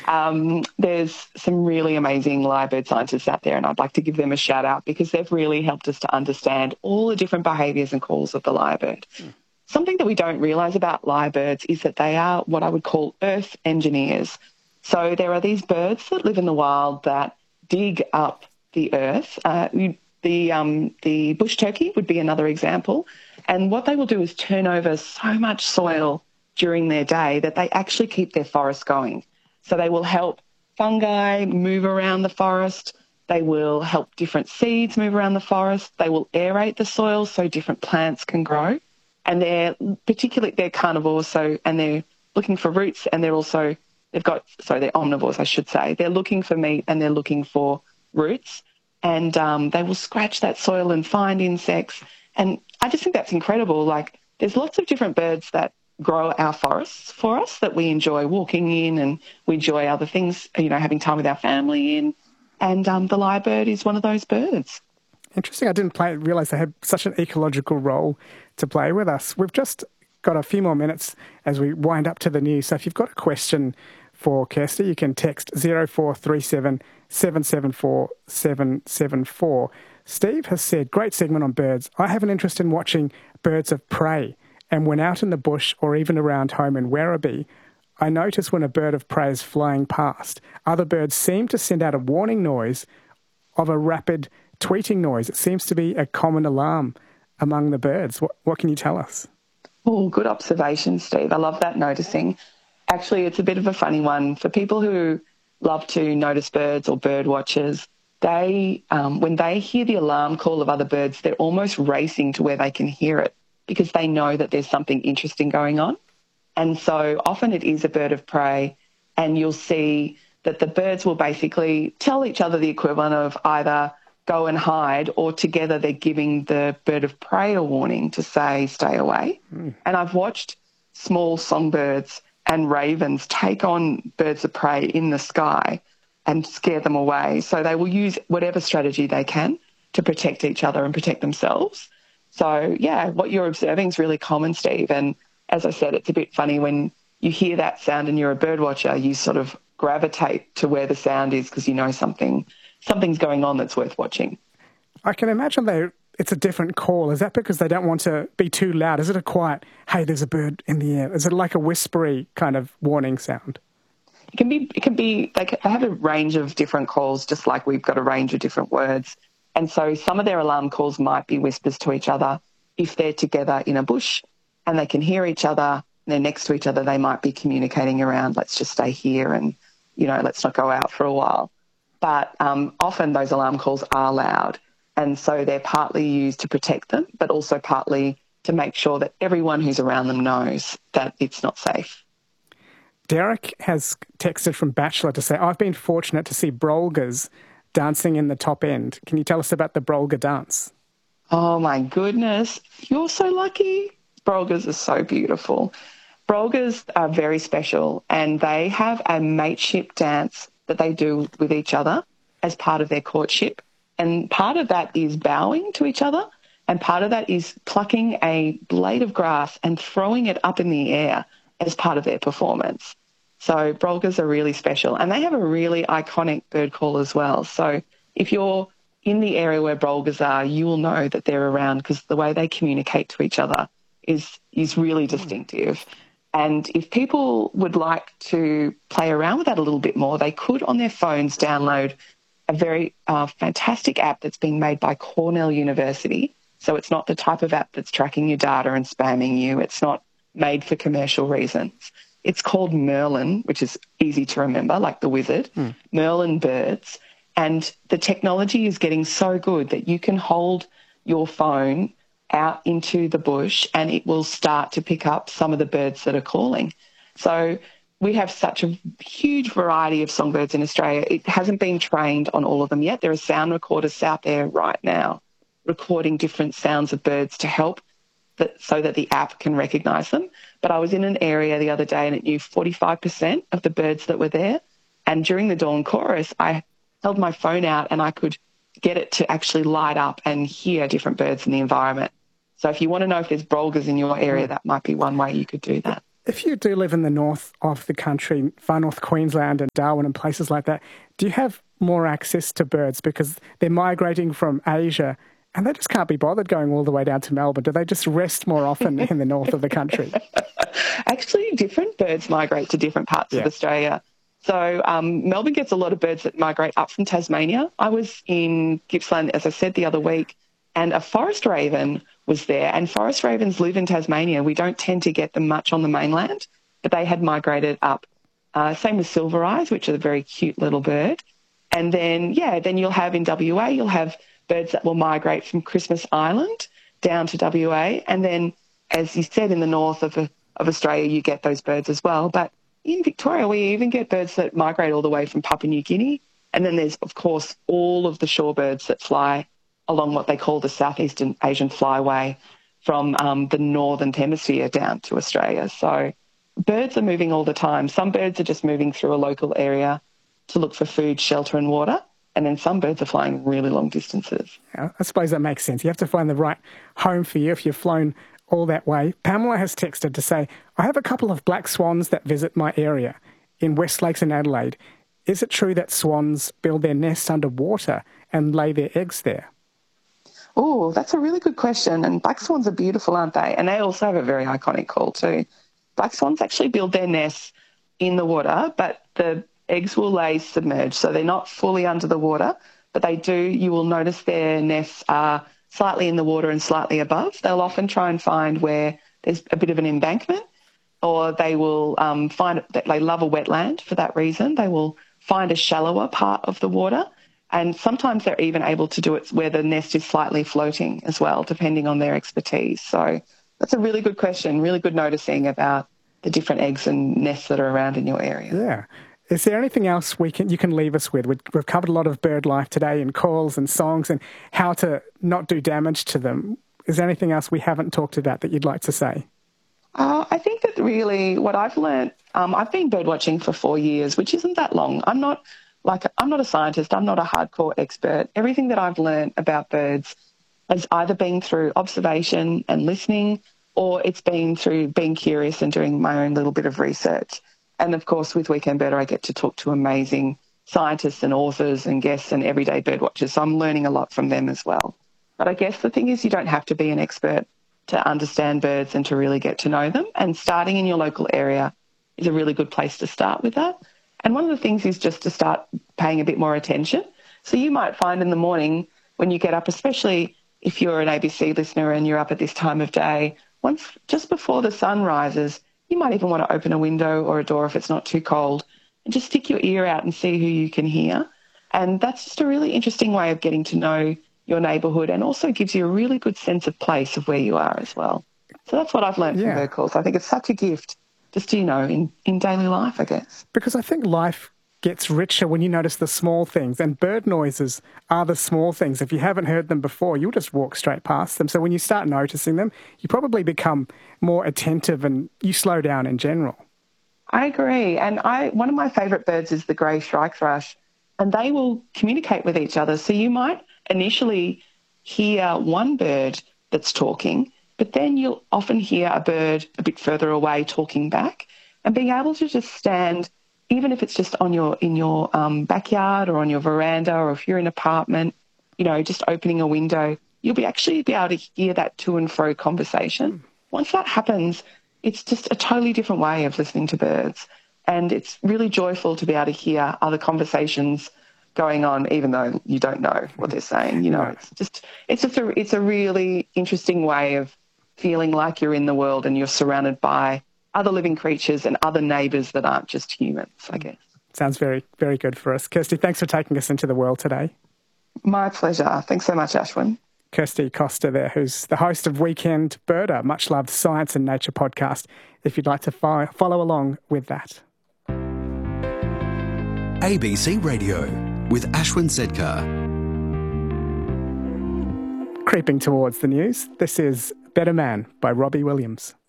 There's some really amazing lyrebird scientists out there, and I'd like to give them a shout out because they've really helped us to understand all the different behaviours and calls of the lyrebird. Something that we don't realise about lyrebirds is that they are what I would call earth engineers. So there are these birds that live in the wild that dig up the earth. The bush turkey would be another example. And what they will do is turn over so much soil during their day that they actually keep their forest going. So they will help fungi move around the forest. They will help different seeds move around the forest. They will aerate the soil so different plants can grow. And they're carnivores, and they're looking for roots, and they're omnivores, I should say. They're looking for meat and they're looking for roots, and they will scratch that soil and find insects. And I just think that's incredible. Like, there's lots of different birds that grow our forests for us that we enjoy walking in, and we enjoy other things, having time with our family in. And the lyrebird is one of those birds. Interesting. I didn't realise they had such an ecological role to play with us. We've just got a few more minutes as we wind up to the news. So if you've got a question for Kirsty, you can text 0437 774 774. Steve has said, great segment on birds. I have an interest in watching birds of prey, and when out in the bush or even around home in Werribee, I notice when a bird of prey is flying past, other birds seem to send out a warning noise of a rapid tweeting noise. It seems to be a common alarm among the birds. What can you tell us? Oh, good observation, Steve. I love that noticing. Actually, it's a bit of a funny one. For people who love to notice birds or bird watchers, when they hear the alarm call of other birds, they're almost racing to where they can hear it because they know that there's something interesting going on. And so often it is a bird of prey, and you'll see that the birds will basically tell each other the equivalent of either go and hide, or together they're giving the bird of prey a warning to say, stay away. And I've watched small songbirds and ravens take on birds of prey in the sky and scare them away. So they will use whatever strategy they can to protect each other and protect themselves. So, yeah, what you're observing is really common, Steve. And as I said, it's a bit funny when you hear that sound and you're a bird watcher, you sort of gravitate to where the sound is because you know something's going on that's worth watching. I can imagine it's a different call. Is that because they don't want to be too loud? Is it a quiet, hey, there's a bird in the air? Is it like a whispery kind of warning sound? It can be, they have a range of different calls, just like we've got a range of different words. And so some of their alarm calls might be whispers to each other. If they're together in a bush and they can hear each other, and they're next to each other, they might be communicating around, let's just stay here and, let's not go out for a while. But often those alarm calls are loud, and so they're partly used to protect them, but also partly to make sure that everyone who's around them knows that it's not safe. Derek has texted from Bachelor to say, I've been fortunate to see brolgas dancing in the top end. Can you tell us about the brolga dance? Oh, my goodness. You're so lucky. Brolgas are so beautiful. Brolgas are very special, and they have a mateship dance that they do with each other as part of their courtship. And part of that is bowing to each other, and part of that is plucking a blade of grass and throwing it up in the air as part of their performance. So brolgas are really special, and they have a really iconic bird call as well. So if you're in the area where brolgas are, you will know that they're around because the way they communicate to each other is really distinctive. And if people would like to play around with that a little bit more, they could on their phones download a very fantastic app that's been made by Cornell University. So it's not the type of app that's tracking your data and spamming you. It's not made for commercial reasons. It's called Merlin, which is easy to remember, like the wizard, Merlin Birds. And the technology is getting so good that you can hold your phone out into the bush and it will start to pick up some of the birds that are calling. So we have such a huge variety of songbirds in Australia. It hasn't been trained on all of them yet. There are sound recorders out there right now recording different sounds of birds to help so that the app can recognise them. But I was in an area the other day and it knew 45% of the birds that were there. And during the dawn chorus, I held my phone out and I could get it to actually light up and hear different birds in the environment. So if you want to know if there's brolgas in your area, that might be one way you could do that. If you do live in the north of the country, far north Queensland and Darwin and places like that, do you have more access to birds because they're migrating from Asia and they just can't be bothered going all the way down to Melbourne? Do they just rest more often in the north of the country? Actually, different birds migrate to different parts of Australia. So Melbourne gets a lot of birds that migrate up from Tasmania. I was in Gippsland, as I said, the other week, and a forest raven was there. And forest ravens live in Tasmania. We don't tend to get them much on the mainland, but they had migrated up. Same with silver eyes, which is a very cute little bird. And then, then you'll have in WA, you'll have birds that will migrate from Christmas Island down to WA. And then, as you said, in the north of Australia, you get those birds as well. But in Victoria, we even get birds that migrate all the way from Papua New Guinea. And then there's, of course, all of the shorebirds that fly along what they call the Southeastern Asian Flyway from the Northern Hemisphere down to Australia. So birds are moving all the time. Some birds are just moving through a local area to look for food, shelter and water. And then some birds are flying really long distances. Yeah, I suppose that makes sense. You have to find the right home for you if you've flown all that way. Pamela has texted to say, I have a couple of black swans that visit my area in West Lakes and Adelaide. Is it true that swans build their nests underwater and lay their eggs there? Oh, that's a really good question. And black swans are beautiful, aren't they? And they also have a very iconic call too. Black swans actually build their nests in the water, but the eggs will lay submerged. So they're not fully under the water, but they do. You will notice their nests are slightly in the water and slightly above. They'll often try and find where there's a bit of an embankment, or they will find that they love a wetland for that reason. They will find a shallower part of the water. And sometimes they're even able to do it where the nest is slightly floating as well, depending on their expertise. So that's a really good question, really good noticing about the different eggs and nests that are around in your area. Yeah. Is there anything else you can leave us with? We've covered a lot of bird life today in calls and songs and how to not do damage to them. Is there anything else we haven't talked about that you'd like to say? I think that really what I've learned, I've been bird watching for 4 years, which isn't that long. I'm not a scientist. I'm not a hardcore expert. Everything that I've learned about birds has either been through observation and listening, or it's been through being curious and doing my own little bit of research. And, of course, with Weekend Birder, I get to talk to amazing scientists and authors and guests and everyday bird watchers, so I'm learning a lot from them as well. But I guess the thing is you don't have to be an expert to understand birds and to really get to know them, and starting in your local area is a really good place to start with that. And one of the things is just to start paying a bit more attention. So you might find in the morning when you get up, especially if you're an ABC listener and you're up at this time of day, just before the sun rises, you might even want to open a window or a door if it's not too cold and just stick your ear out and see who you can hear. And that's just a really interesting way of getting to know your neighbourhood, and also gives you a really good sense of place of where you are as well. So that's what I've learned from bird calls. I think it's such a gift just, in daily life, I guess. Because I think life gets richer when you notice the small things, and bird noises are the small things. If you haven't heard them before, you'll just walk straight past them. So when you start noticing them, you probably become more attentive and you slow down in general. I agree. And one of my favourite birds is the grey shrike thrush, and they will communicate with each other. So you might initially hear one bird that's talking, but then you'll often hear a bird a bit further away talking back, and being able to just stand, even if it's just in your backyard or on your veranda, or if you're in an apartment, just opening a window, you'll actually be able to hear that to and fro conversation. Once that happens, it's just a totally different way of listening to birds. And it's really joyful to be able to hear other conversations going on, even though you don't know what they're saying. It's a really interesting way of feeling like you're in the world and you're surrounded by other living creatures and other neighbours that aren't just humans, I guess. Sounds very, very good for us. Kirsty, thanks for taking us into the world today. My pleasure. Thanks so much, Ashwin. Kirsty Costa there, who's the host of Weekend Birder, much loved science and nature podcast, if you'd like to follow along with that. ABC Radio with Ashwin Sedkar. Creeping towards the news, this is Better Man by Robbie Williams.